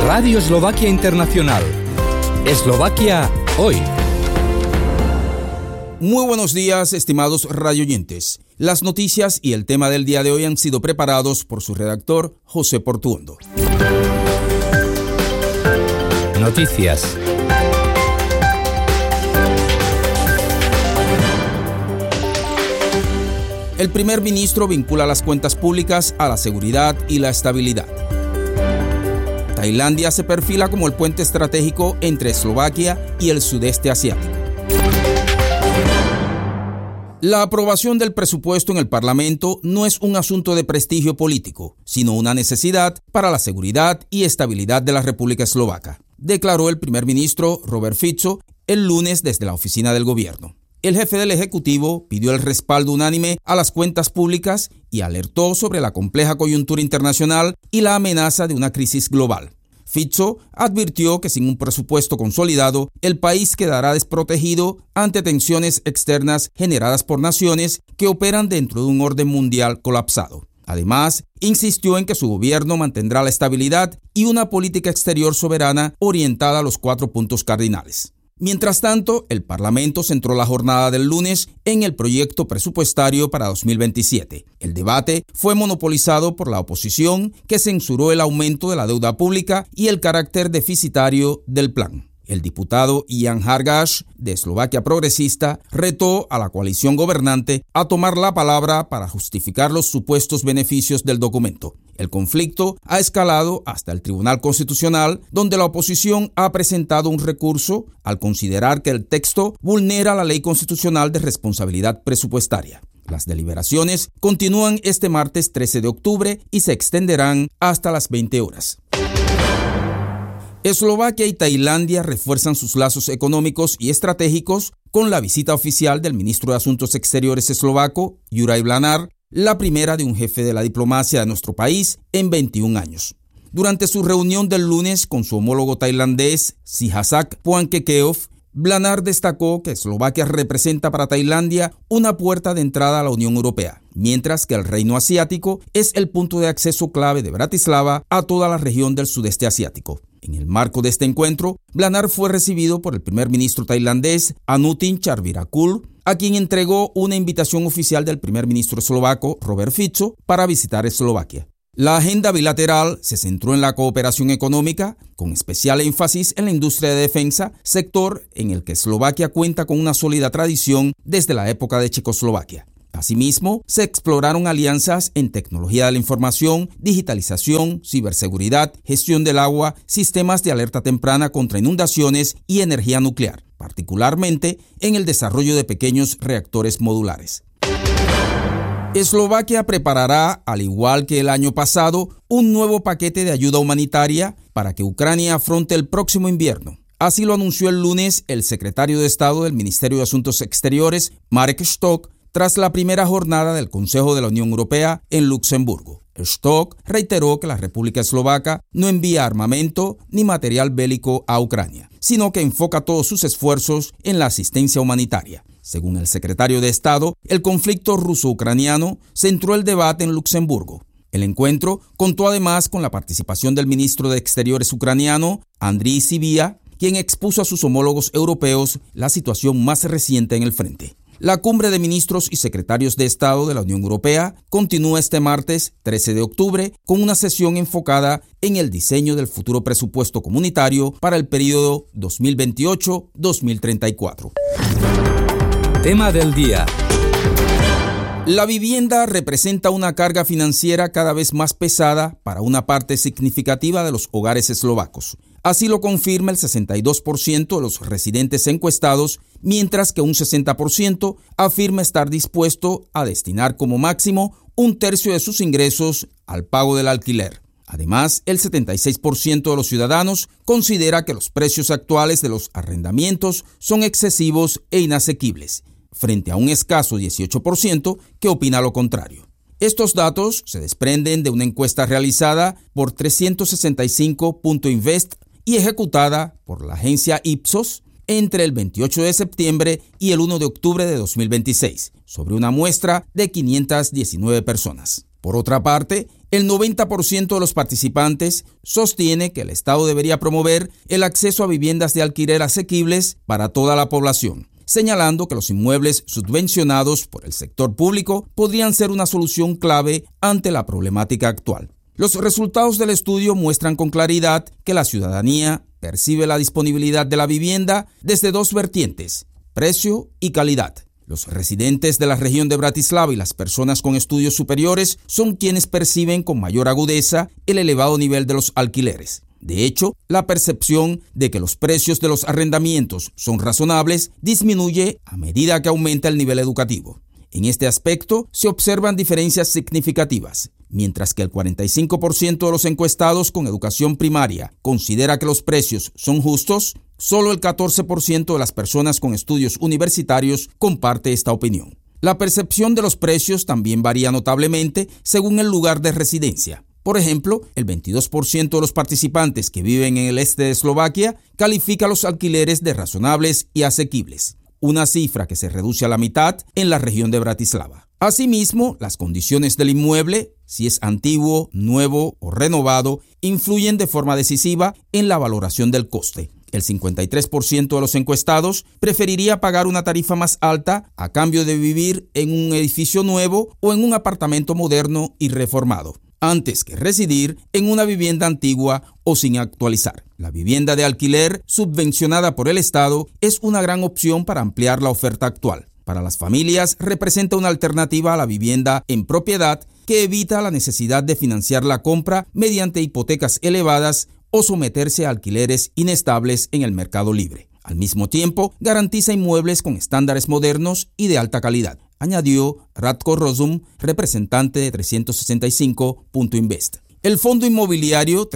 Radio Eslovaquia Internacional. Eslovaquia hoy. Muy buenos días, estimados radioyentes. Las noticias y el tema del día de hoy han sido preparados por su redactor, José Portuondo. Noticias. El primer ministro vincula las cuentas públicas a la seguridad y la estabilidad. Tailandia se perfila como el puente estratégico entre Eslovaquia y el sudeste asiático. La aprobación del presupuesto en el Parlamento no es un asunto de prestigio político, sino una necesidad para la seguridad y estabilidad de la República Eslovaca, declaró el primer ministro Robert Fico el lunes desde la oficina del gobierno. El jefe del Ejecutivo pidió el respaldo unánime a las cuentas públicas y alertó sobre la compleja coyuntura internacional y la amenaza de una crisis global. Fico advirtió que sin un presupuesto consolidado, el país quedará desprotegido ante tensiones externas generadas por naciones que operan dentro de un orden mundial colapsado. Además, insistió en que su gobierno mantendrá la estabilidad y una política exterior soberana orientada a los 4 puntos cardinales. Mientras tanto, el Parlamento centró la jornada del lunes en el proyecto presupuestario para 2027. El debate fue monopolizado por la oposición, que censuró el aumento de la deuda pública y el carácter deficitario del plan. El diputado Jan Hargaš, de Eslovaquia Progresista, retó a la coalición gobernante a tomar la palabra para justificar los supuestos beneficios del documento. El conflicto ha escalado hasta el Tribunal Constitucional, donde la oposición ha presentado un recurso al considerar que el texto vulnera la Ley Constitucional de Responsabilidad Presupuestaria. Las deliberaciones continúan este martes 13 de octubre y se extenderán hasta las 20 horas. Eslovaquia y Tailandia refuerzan sus lazos económicos y estratégicos con la visita oficial del ministro de Asuntos Exteriores eslovaco, Juraj Blanár, la primera de un jefe de la diplomacia de nuestro país en 21 años. Durante su reunión del lunes con su homólogo tailandés, Sihasak Phuangketkeow, Blanár destacó que Eslovaquia representa para Tailandia una puerta de entrada a la Unión Europea, mientras que el reino asiático es el punto de acceso clave de Bratislava a toda la región del sudeste asiático. En el marco de este encuentro, Blanár fue recibido por el primer ministro tailandés Anutin Charnvirakul, a quien entregó una invitación oficial del primer ministro eslovaco Robert Fico para visitar Eslovaquia. La agenda bilateral se centró en la cooperación económica, con especial énfasis en la industria de defensa, sector en el que Eslovaquia cuenta con una sólida tradición desde la época de Checoslovaquia. Asimismo, se exploraron alianzas en tecnología de la información, digitalización, ciberseguridad, gestión del agua, sistemas de alerta temprana contra inundaciones y energía nuclear, particularmente en el desarrollo de pequeños reactores modulares. Eslovaquia preparará, al igual que el año pasado, un nuevo paquete de ayuda humanitaria para que Ucrania afronte el próximo invierno. Así lo anunció el lunes el secretario de Estado del Ministerio de Asuntos Exteriores, Marek Štok, tras la primera jornada del Consejo de la Unión Europea en Luxemburgo. Štok reiteró que la República Eslovaca no envía armamento ni material bélico a Ucrania, sino que enfoca todos sus esfuerzos en la asistencia humanitaria. Según el secretario de Estado, el conflicto ruso-ucraniano centró el debate en Luxemburgo. El encuentro contó además con la participación del ministro de Exteriores ucraniano, Andriy Sybiha, quien expuso a sus homólogos europeos la situación más reciente en el frente. La cumbre de ministros y secretarios de Estado de la Unión Europea continúa este martes 13 de octubre con una sesión enfocada en el diseño del futuro presupuesto comunitario para el periodo 2028-2034. Tema del día. La vivienda representa una carga financiera cada vez más pesada para una parte significativa de los hogares eslovacos. Así lo confirma el 62% de los residentes encuestados, mientras que un 60% afirma estar dispuesto a destinar como máximo un tercio de sus ingresos al pago del alquiler. Además, el 76% de los ciudadanos considera que los precios actuales de los arrendamientos son excesivos e inasequibles, frente a un escaso 18% que opina lo contrario. Estos datos se desprenden de una encuesta realizada por 365.invest y ejecutada por la agencia Ipsos entre el 28 de septiembre y el 1 de octubre de 2026, sobre una muestra de 519 personas. Por otra parte, el 90% de los participantes sostiene que el Estado debería promover el acceso a viviendas de alquiler asequibles para toda la población, señalando que los inmuebles subvencionados por el sector público podrían ser una solución clave ante la problemática actual. Los resultados del estudio muestran con claridad que la ciudadanía percibe la disponibilidad de la vivienda desde dos vertientes: precio y calidad. Los residentes de la región de Bratislava y las personas con estudios superiores son quienes perciben con mayor agudeza el elevado nivel de los alquileres. De hecho, la percepción de que los precios de los arrendamientos son razonables disminuye a medida que aumenta el nivel educativo. En este aspecto se observan diferencias significativas. Mientras que el 45% de los encuestados con educación primaria considera que los precios son justos, solo el 14% de las personas con estudios universitarios comparte esta opinión. La percepción de los precios también varía notablemente según el lugar de residencia. Por ejemplo, el 22% de los participantes que viven en el este de Eslovaquia califica los alquileres de razonables y asequibles, una cifra que se reduce a la mitad en la región de Bratislava. Asimismo, las condiciones del inmueble, si es antiguo, nuevo o renovado, influyen de forma decisiva en la valoración del coste. El 53% de los encuestados preferiría pagar una tarifa más alta a cambio de vivir en un edificio nuevo o en un apartamento moderno y reformado, antes que residir en una vivienda antigua o sin actualizar. La vivienda de alquiler subvencionada por el Estado es una gran opción para ampliar la oferta actual. Para las familias representa una alternativa a la vivienda en propiedad que evita la necesidad de financiar la compra mediante hipotecas elevadas o someterse a alquileres inestables en el mercado libre. Al mismo tiempo, garantiza inmuebles con estándares modernos y de alta calidad, añadió Ratko Rozum, representante de 365.invest. El fondo inmobiliario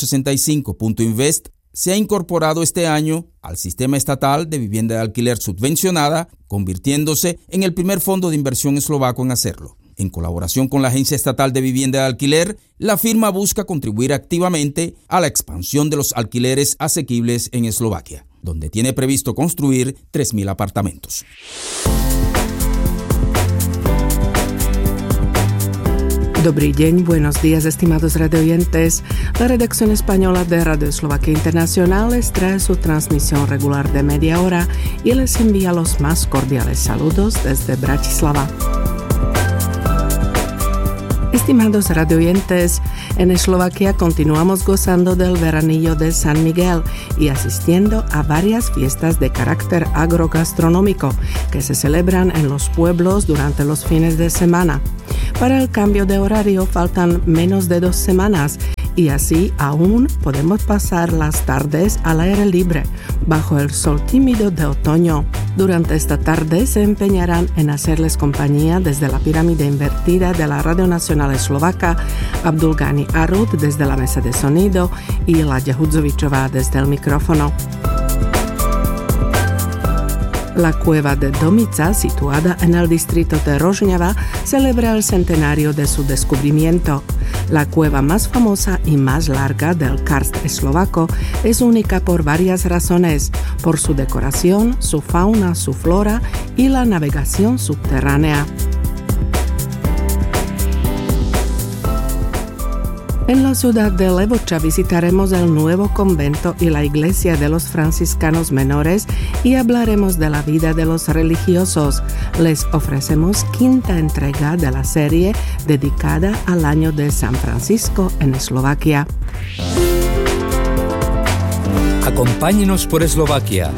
365.invest se ha incorporado este año al sistema estatal de vivienda de alquiler subvencionada, convirtiéndose en el primer fondo de inversión eslovaco en hacerlo. En colaboración con la Agencia Estatal de Vivienda de Alquiler, la firma busca contribuir activamente a la expansión de los alquileres asequibles en Eslovaquia, donde tiene previsto construir 3.000 apartamentos. Dobrý deň, buenos días, estimados radioyentes. La redacción española de Radio Eslovaquia Internacional les trae su transmisión regular de media hora y les envía los más cordiales saludos desde Bratislava. Estimados radioyentes, en Eslovaquia continuamos gozando del veranillo de San Miguel y asistiendo a varias fiestas de carácter agrogastronómico que se celebran en los pueblos durante los fines de semana. Para el cambio de horario faltan menos de 2 semanas y así aún podemos pasar las tardes al aire libre, bajo el sol tímido de otoño. Durante esta tarde se empeñarán en hacerles compañía desde la pirámide invertida de la Radio Nacional Eslovaca, Abdulgani Arud desde la mesa de sonido y Laďa Hudzovičová desde el micrófono. La cueva de Domica, situada en el distrito de Rožňava, celebra el centenario de su descubrimiento. La cueva más famosa y más larga del karst eslovaco es única por varias razones, por su decoración, su fauna, su flora y la navegación subterránea. En la ciudad de Levoča visitaremos el nuevo convento y la iglesia de los franciscanos menores y hablaremos de la vida de los religiosos. Les ofrecemos 5ª entrega de la serie dedicada al año de San Francisco en Eslovaquia. Acompáñenos por Eslovaquia.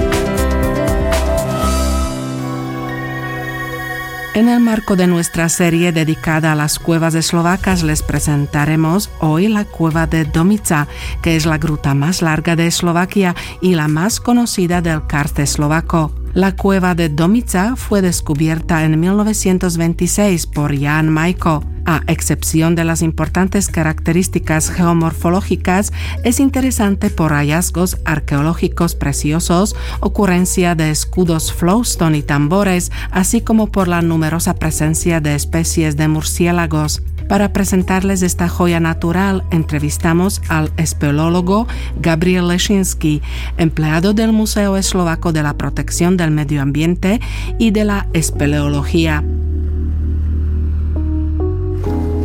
En el marco de nuestra serie dedicada a las cuevas eslovacas les presentaremos hoy la cueva de Domica, que es la gruta más larga de Eslovaquia y la más conocida del karst eslovaco. La cueva de Domica fue descubierta en 1926 por Jan Majko. A excepción de las importantes características geomorfológicas, es interesante por hallazgos arqueológicos preciosos, ocurrencia de escudos flowstone y tambores, así como por la numerosa presencia de especies de murciélagos. Para presentarles esta joya natural, entrevistamos al espeleólogo Gabriel Leshinsky, empleado del Museo Eslovaco de la Protección del Medio Ambiente y de la Espeleología.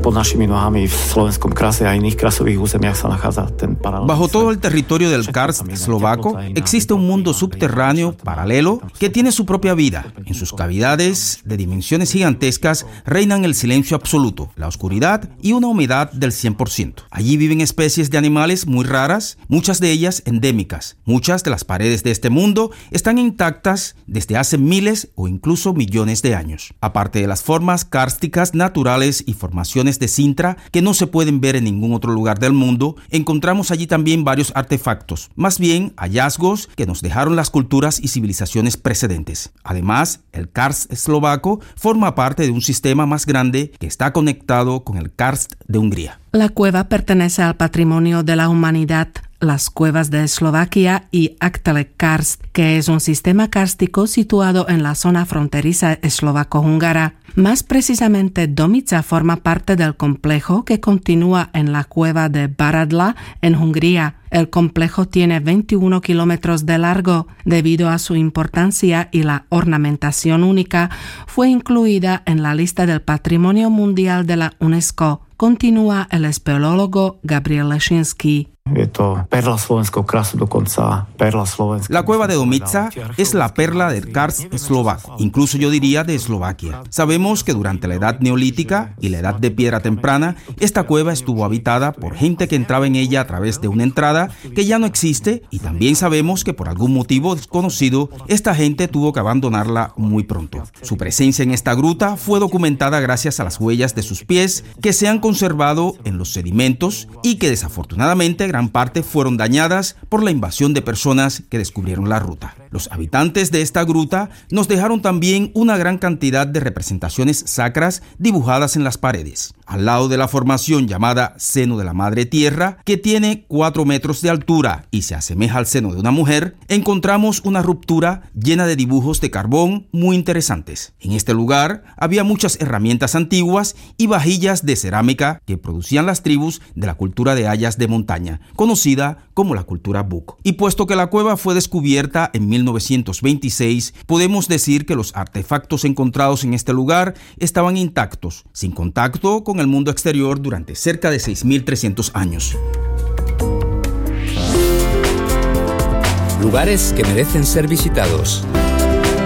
pod našimi nohami v slovenskom krase a iných krasových územiach sa nachádza ten paralelný. Bajo todo el territorio del karst eslovaco existe un mundo subterráneo paralelo que tiene su propia vida. En sus cavidades de dimensiones gigantescas reinan el silencio absoluto, la oscuridad y una humedad del 100%. Allí viven especies de animales muy raras, muchas de ellas endémicas. Muchas de las paredes de este mundo están intactas desde hace miles o incluso millones de años. Aparte de las formas kársticas naturales y formaciones de sintra que no se pueden ver en ningún otro lugar del mundo, encontramos allí también varios artefactos, más bien hallazgos que nos dejaron las culturas y civilizaciones precedentes. Además, el karst eslovaco forma parte de un sistema más grande que está conectado con el karst de Hungría. La cueva pertenece al patrimonio de la humanidad. Las cuevas de Eslovaquia y Aktele Karst, que es un sistema kárstico situado en la zona fronteriza eslovaco-húngara. Más precisamente, Domica forma parte del complejo que continúa en la cueva de Baradla, en Hungría. El complejo tiene 21 kilómetros de largo. Debido a su importancia y la ornamentación única, fue incluida en la lista del Patrimonio Mundial de la UNESCO. Continúa el espeleólogo Gabriel Leshinsky. La cueva de Domica es la perla del karst eslovaco, incluso yo diría de Eslovaquia. Sabemos que durante la edad neolítica y la edad de piedra temprana, esta cueva estuvo habitada por gente que entraba en ella a través de una entrada que ya no existe, y también sabemos que por algún motivo desconocido, esta gente tuvo que abandonarla muy pronto. Su presencia en esta gruta fue documentada gracias a las huellas de sus pies que se han conservado en los sedimentos y que desafortunadamente gran parte fueron dañadas por la invasión de personas que descubrieron la ruta. Los habitantes de esta gruta nos dejaron también una gran cantidad de representaciones sacras dibujadas en las paredes. Al lado de la formación llamada Seno de la Madre Tierra, que tiene 4 metros de altura y se asemeja al seno de una mujer, encontramos una ruptura llena de dibujos de carbón muy interesantes. En este lugar había muchas herramientas antiguas y vajillas de cerámica que producían las tribus de la cultura de hayas de montaña, conocida como la cultura Buk. Y puesto que la cueva fue descubierta en 1926, podemos decir que los artefactos encontrados en este lugar estaban intactos, sin contacto con el mundo exterior durante cerca de 6.300 años. Lugares que merecen ser visitados.